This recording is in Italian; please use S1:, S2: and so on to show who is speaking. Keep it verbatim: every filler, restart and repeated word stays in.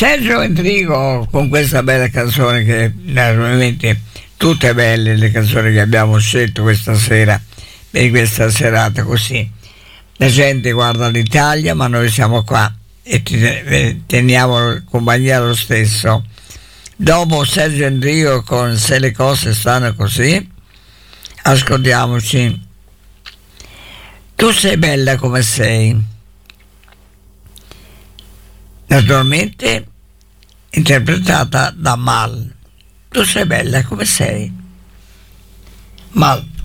S1: Sergio Endrigo con questa bella canzone, che naturalmente tutte belle le canzoni che abbiamo scelto questa sera, per questa serata così. La gente guarda l'Italia, ma noi siamo qua e ti teniamo compagnia lo stesso. Dopo Sergio Endrigo con Se le cose stanno così, ascoltiamoci Tu sei bella come sei, naturalmente interpretata da Mal. Tu sei bella come sei, Mal.